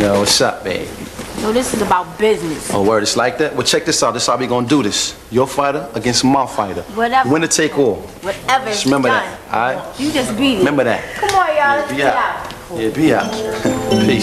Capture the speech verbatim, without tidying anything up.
Yo, what's up, babe? No, this is about business. Oh, word, it's like that? Well, check this out. This is how we gonna do this. Your fighter against my fighter. Whatever. Winner take all. Whatever. Just It's remember done. that, all right? You just beat it. Remember that. Come on, y'all. Let's Be get out. out. Yeah, be out. Peace.